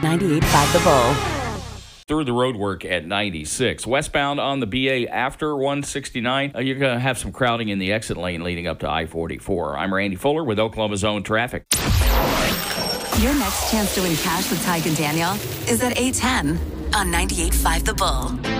98.5 The Bull. Through the road work at 96. Westbound on the BA after 169, you're going to have some crowding in the exit lane leading up to I-44. I'm Randy Fuller with Oklahoma's Own Traffic. Your next chance to win cash with Tyke and Daniel is at 8:10 on 98.5 The Bull.